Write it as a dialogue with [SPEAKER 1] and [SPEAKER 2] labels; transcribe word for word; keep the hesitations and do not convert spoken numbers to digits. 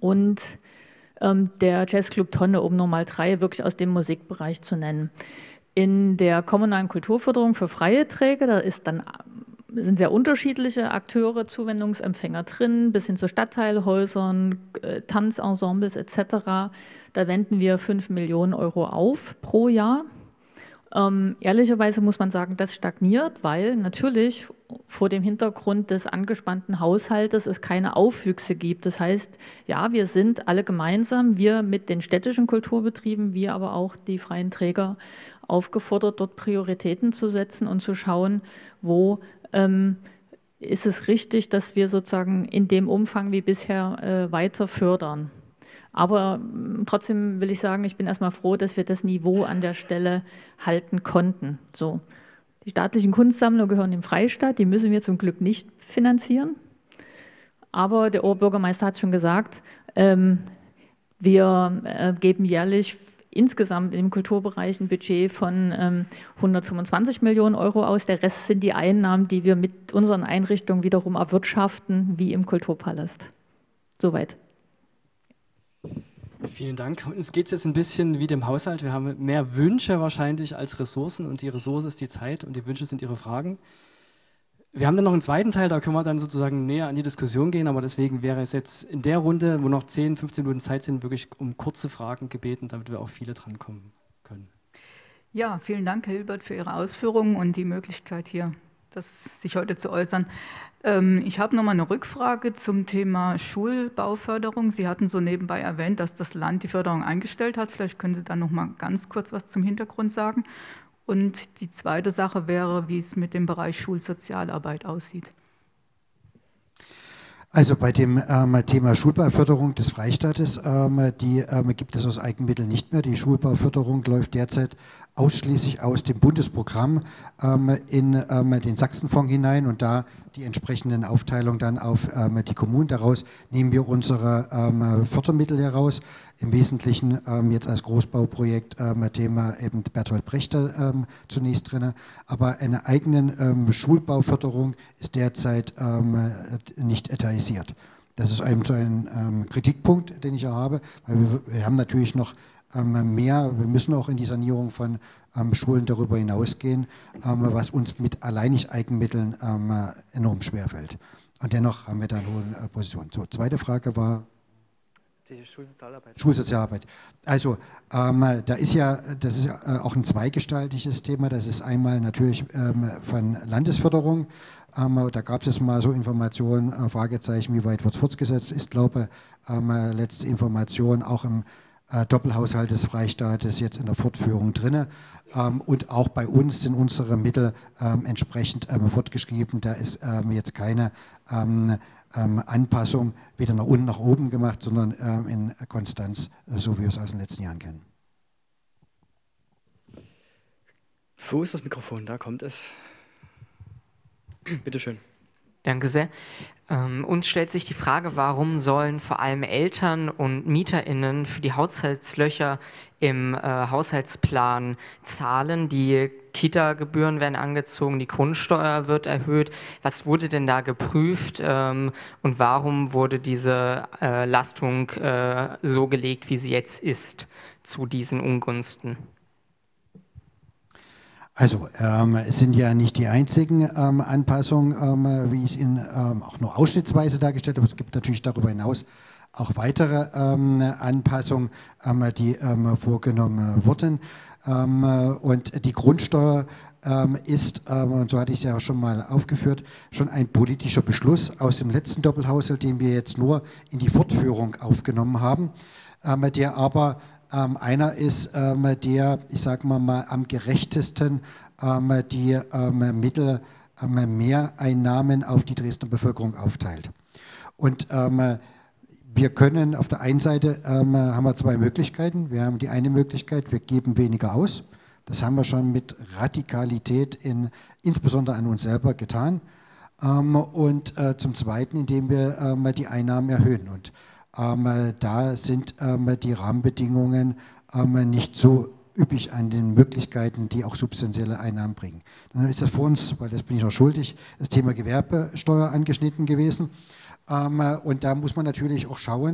[SPEAKER 1] und ähm, der Jazzclub Tonne, um nur mal drei wirklich aus dem Musikbereich zu nennen. In der kommunalen Kulturförderung für freie Träger, da ist dann, sind sehr unterschiedliche Akteure, Zuwendungsempfänger drin, bis hin zu Stadtteilhäusern, äh, Tanzensembles et cetera. Da wenden wir fünf Millionen Euro auf pro Jahr. Ähm, ehrlicherweise muss man sagen, das stagniert, weil natürlich vor dem Hintergrund des angespannten Haushaltes es keine Aufwüchse gibt. Das heißt, ja, wir sind alle gemeinsam, wir mit den städtischen Kulturbetrieben, wir aber auch die freien Träger, aufgefordert, dort Prioritäten zu setzen und zu schauen, wo ähm, ist es richtig, dass wir sozusagen in dem Umfang wie bisher äh, weiter fördern. Aber trotzdem will ich sagen, ich bin erstmal froh, dass wir das Niveau an der Stelle halten konnten. So. Die staatlichen Kunstsammlungen gehören dem Freistaat, die müssen wir zum Glück nicht finanzieren. Aber der Oberbürgermeister hat es schon gesagt, ähm, wir äh, geben jährlich insgesamt im Kulturbereich ein Budget von ähm, hundertfünfundzwanzig Millionen Euro aus. Der Rest sind die Einnahmen, die wir mit unseren Einrichtungen wiederum erwirtschaften, wie im Kulturpalast. Soweit.
[SPEAKER 2] Vielen Dank. Uns geht es jetzt ein bisschen wie dem Haushalt. Wir haben mehr Wünsche wahrscheinlich als Ressourcen und die Ressource ist die Zeit und die Wünsche sind Ihre Fragen. Wir haben dann noch einen zweiten Teil, da können wir dann sozusagen näher an die Diskussion gehen, aber deswegen wäre es jetzt in der Runde, wo noch zehn, fünfzehn Minuten Zeit sind, wirklich um kurze Fragen gebeten, damit wir auch viele drankommen können.
[SPEAKER 3] Ja, vielen Dank, Herr Hilbert, für Ihre Ausführungen und die Möglichkeit hier, das, sich heute zu äußern. Ich habe noch mal eine Rückfrage zum Thema Schulbauförderung. Sie hatten so nebenbei erwähnt, dass das Land die Förderung eingestellt hat. Vielleicht können Sie da noch mal ganz kurz was zum Hintergrund sagen. Und die zweite Sache wäre, wie es mit dem Bereich Schulsozialarbeit aussieht.
[SPEAKER 4] Also bei dem ähm, Thema Schulbauförderung des Freistaates, ähm, die ähm, gibt es aus Eigenmitteln nicht mehr. Die Schulbauförderung läuft derzeit ausschließlich aus dem Bundesprogramm ähm, in ähm, den Sachsenfonds hinein und da die entsprechenden Aufteilungen dann auf ähm, die Kommunen. Daraus nehmen wir unsere ähm, Fördermittel heraus, im Wesentlichen ähm, jetzt als Großbauprojekt ähm, Thema eben Bertolt Brecht ähm, zunächst drin. Aber eine eigene ähm, Schulbauförderung ist derzeit ähm, nicht etatisiert. Das ist eben so ein ähm, Kritikpunkt, den ich auch habe, weil wir, wir haben natürlich noch ähm, mehr, wir müssen auch in die Sanierung von ähm, Schulen darüber hinausgehen, ähm, was uns mit alleinig Eigenmitteln ähm, enorm schwerfällt. Und dennoch haben wir da eine hohe äh, Position. So, zweite Frage war
[SPEAKER 2] die Schulsozialarbeit.
[SPEAKER 4] Schulsozialarbeit. Also ähm, da ist ja, das ist ja auch ein zweigestaltiges Thema. Das ist einmal natürlich ähm, von Landesförderung. Ähm, da gab es mal so Informationen, äh, Fragezeichen, wie weit wird fortgesetzt. Ist, glaube ich, ähm, letzte Information auch im äh, Doppelhaushalt des Freistaates jetzt in der Fortführung drin. Ähm, und auch bei uns sind unsere Mittel ähm, entsprechend ähm, fortgeschrieben. Da ist ähm, jetzt keine ähm, Ähm, Anpassung weder nach unten nach oben gemacht, sondern ähm, in Konstanz, äh, so wie wir es aus den letzten Jahren kennen.
[SPEAKER 2] Wo ist das Mikrofon? Da kommt es. Bitte schön.
[SPEAKER 5] Danke sehr. Ähm, uns stellt sich die Frage, warum sollen vor allem Eltern und MieterInnen für die Haushaltslöcher im äh, Haushaltsplan zahlen? Die Kita-Gebühren werden angezogen, die Grundsteuer wird erhöht. Was wurde denn da geprüft ähm, und warum wurde diese äh, Lastung äh, so gelegt, wie sie jetzt ist, zu diesen Ungunsten?
[SPEAKER 4] Also ähm, es sind ja nicht die einzigen ähm, Anpassungen, ähm, wie ich es Ihnen ähm, auch nur ausschnittsweise dargestellt habe. Es gibt natürlich darüber hinaus auch weitere ähm, Anpassungen, ähm, die ähm, vorgenommen wurden. Ähm, und die Grundsteuer ähm, ist, ähm, und so hatte ich es ja auch schon mal aufgeführt, schon ein politischer Beschluss aus dem letzten Doppelhaushalt, den wir jetzt nur in die Fortführung aufgenommen haben, ähm, der aber ähm, einer ist, ähm, der, ich sage mal, mal am gerechtesten ähm, die ähm, Mittel, ähm, Mehreinnahmen auf die Dresdner Bevölkerung aufteilt. Und ähm, wir können auf der einen Seite ähm, haben wir zwei Möglichkeiten. Wir haben die eine Möglichkeit, wir geben weniger aus. Das haben wir schon mit Radikalität in, insbesondere an uns selber getan. Ähm, und äh, zum Zweiten, indem wir ähm, die Einnahmen erhöhen. Und ähm, da sind ähm, die Rahmenbedingungen ähm, nicht so üppig an den Möglichkeiten, die auch substanzielle Einnahmen bringen. Dann ist das für uns, weil das bin ich noch schuldig, das Thema Gewerbesteuer angeschnitten gewesen. Ähm, und da muss man natürlich auch schauen,